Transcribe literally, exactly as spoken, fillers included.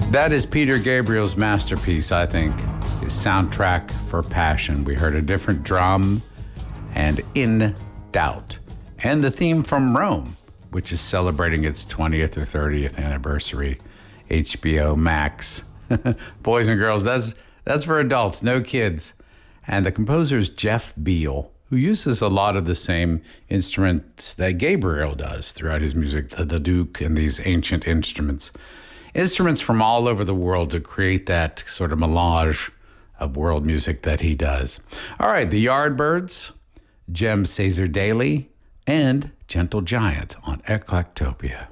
That is Peter Gabriel's masterpiece, I think, his soundtrack for Passion. We heard a different drum and In Doubt. And the theme from Rome, which is celebrating its twentieth or thirtieth anniversary. H B O Max. Boys and girls, that's that's for adults, no kids. And the composer is Jeff Beal, who uses a lot of the same instruments that Gabriel does throughout his music, the duduk and these ancient instruments. Instruments from all over the world to create that sort of melange of world music that he does. All right, the Yardbirds, Jem Caesar Daly, and Gentle Giant on Eclectopia.